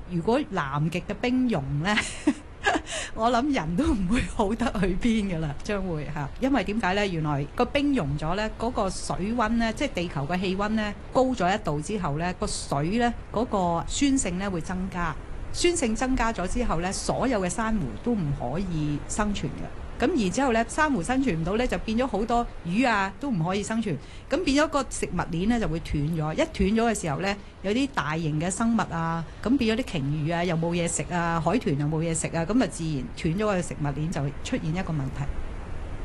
如果南極嘅冰融呢，我諗人都唔會好得去邊㗎啦，將會嚇。因為點解呢？原來個冰融咗呢，嗰個水溫呢，即係地球嘅氣溫呢，高咗1度之後呢，個水呢，嗰個酸性呢會增加。酸性增加咗之後呢，所有嘅珊瑚都唔可以生存嘅。咁然之後呢，珊瑚生存唔到呢，就變咗好多魚啊都唔可以生存。咁變咗個食物鏈呢就會斷咗。一斷咗嘅時候呢，有啲大型嘅生物啊，咁變咗啲鯨魚啊又冇嘢食啊，海豚又冇嘢食啊，咁啊自然斷咗個食物鏈，就會出現一個問題。